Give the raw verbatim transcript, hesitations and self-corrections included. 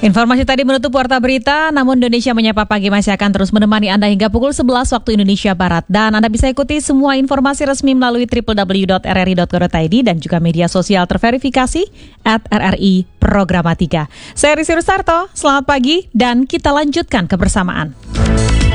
Informasi tadi menutup Warta Berita, namun Indonesia Menyapa Pagi masih akan terus menemani Anda hingga pukul sebelas waktu Indonesia Barat. Dan Anda bisa ikuti semua informasi resmi melalui w w w dot r r i dot co dot i d dan juga media sosial terverifikasi at R R I Programatika. Saya Risi Rustarto, selamat pagi dan kita lanjutkan kebersamaan.